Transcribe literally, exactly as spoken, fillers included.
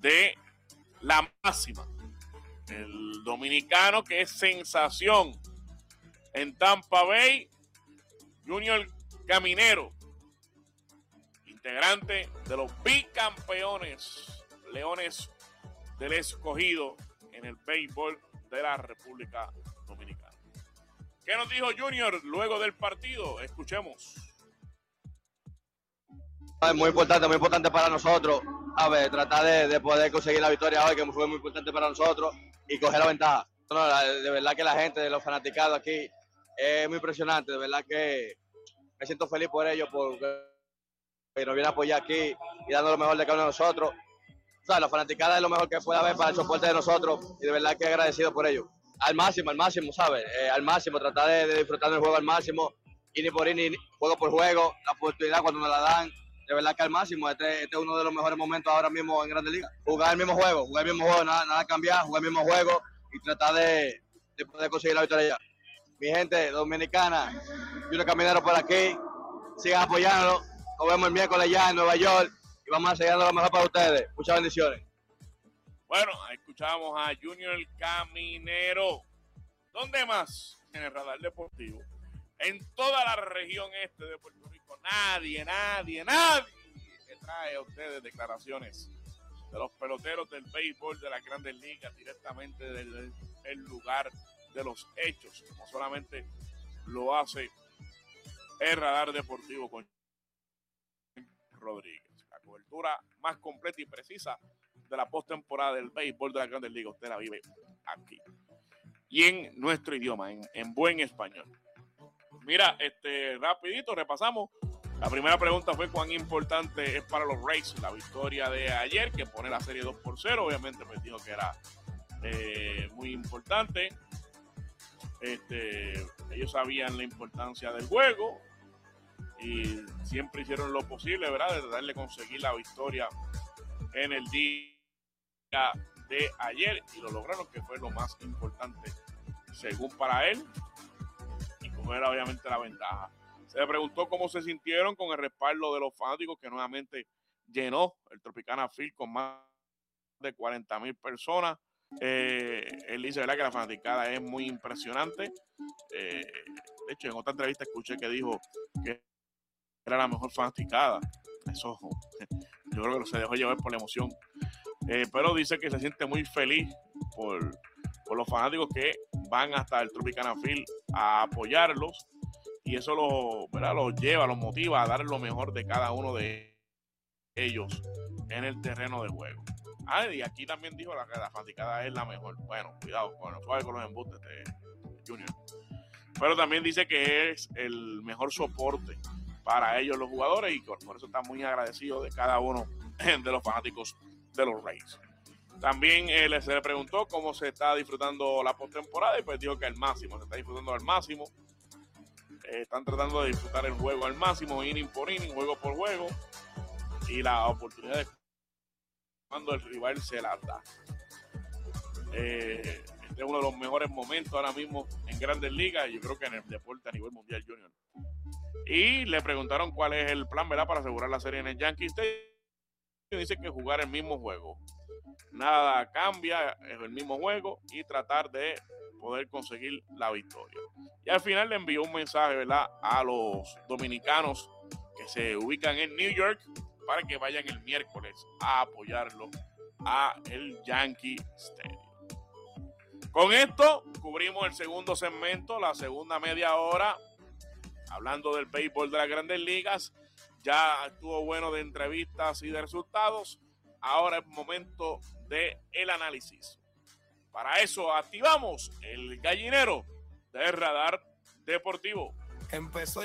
de la máxima. El dominicano que es sensación en Tampa Bay, Junior Caminero, integrante de los bicampeones Leones del Escogido en el béisbol de la República Dominicana. ¿Qué nos dijo Junior luego del partido? Escuchemos. Es muy importante, muy importante para nosotros. A ver, tratar de, de poder conseguir la victoria hoy, que fue muy importante para nosotros, y coger la ventaja. No, la, de verdad que la gente, de los fanaticados aquí, es muy impresionante. De verdad que me siento feliz por ellos, porque nos vienen a apoyar aquí y dando lo mejor de cada uno de nosotros. O sea, la fanaticada es lo mejor que puede haber para el soporte de nosotros, y de verdad que agradecido por ello. Al máximo, al máximo, ¿sabes? Eh, al máximo, tratar de, de disfrutar del juego al máximo, y ni por ir, ni juego por juego, la oportunidad cuando nos la dan. De verdad que al máximo, este, este es uno de los mejores momentos ahora mismo en Grandes Ligas. Jugar el mismo juego, jugar el mismo juego, nada, nada cambiar, jugar el mismo juego y tratar de, de poder conseguir la victoria ya. Mi gente dominicana, Junior Caminero por aquí, sigan apoyándonos. Nos vemos el miércoles ya en Nueva York y vamos a seguir dando lo mejor para ustedes. Muchas bendiciones. Bueno, escuchamos a Junior Caminero. ¿Dónde más? En el Radar Deportivo. En toda la región este de Puerto Rico, nadie, nadie, nadie que trae a ustedes declaraciones de los peloteros del béisbol de las Grandes Ligas directamente desde el lugar de los hechos, como solamente lo hace el Radar Deportivo con Rodríguez. La cobertura más completa y precisa de la postemporada del béisbol de las Grandes Ligas, usted la vive aquí y en nuestro idioma, en, en buen español. Mira, este, rapidito repasamos. La primera pregunta fue cuán importante es para los Rays la victoria de ayer, que pone la serie dos por cero. Obviamente pues dijo que era eh, muy importante. Este, ellos sabían la importancia del juego y siempre hicieron lo posible, ¿verdad?, de tratar de conseguir la victoria en el día de ayer, y lo lograron, que fue lo más importante según para él, y coger obviamente la ventaja. Se le preguntó cómo se sintieron con el respaldo de los fanáticos, que nuevamente llenó el Tropicana Field con más de cuarenta mil personas. Eh, él dice, ¿verdad?, que la fanaticada es muy impresionante. Eh, de hecho, en otra entrevista escuché que dijo que era la mejor fanaticada. Eso, yo creo que se dejó llevar por la emoción. Eh, pero dice que se siente muy feliz por, por los fanáticos que van hasta el Tropicana Field a apoyarlos, y eso los, ¿verdad?, los lleva, los motiva a dar lo mejor de cada uno de ellos en el terreno de juego. Ah, y aquí también dijo que la fanaticada es la mejor. Bueno, cuidado con los suaves con los embustes de Junior. Pero también dice que es el mejor soporte para ellos los jugadores, y por eso está muy agradecido de cada uno de los fanáticos de los Rays. También eh, se le preguntó cómo se está disfrutando la postemporada, y pues dijo que al máximo, se está disfrutando al máximo. Eh, están tratando de disfrutar el juego al máximo, inning por inning, juego por juego, y la oportunidad de cuando el rival se la da. Eh, este es uno de los mejores momentos ahora mismo en Grandes Ligas, y yo creo que en el deporte a nivel mundial, Junior. Y le preguntaron cuál es el plan, ¿verdad?, para asegurar la serie en el Yankee Stadium. Dice que jugar el mismo juego, nada cambia, es el mismo juego, y tratar de poder conseguir la victoria. Y al final le envió un mensaje, ¿verdad?, a los dominicanos que se ubican en New York para que vayan el miércoles a apoyarlo a el Yankee Stadium. Con esto cubrimos el segundo segmento, la segunda media hora, hablando del béisbol de las Grandes Ligas. Ya estuvo bueno de entrevistas y de resultados. Ahora es momento de el análisis. Para eso activamos el gallinero del Radar Deportivo. Empezó